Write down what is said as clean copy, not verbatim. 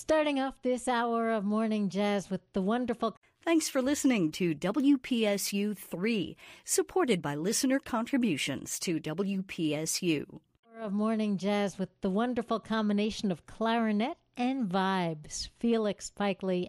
Starting off this hour of morning jazz with the wonderful... Thanks for listening to WPSU 3, supported by listener contributions to WPSU. Of morning jazz with the wonderful combination of clarinet and vibes. Felix Pikely